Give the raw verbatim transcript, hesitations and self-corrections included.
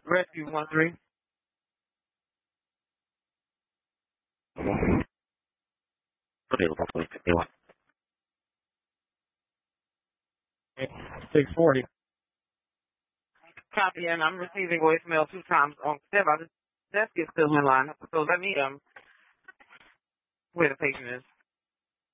Rescue one three. six forty. Copy, and I'm receiving voicemail two times on step. I just desk is still in line, so let me um where the patient is.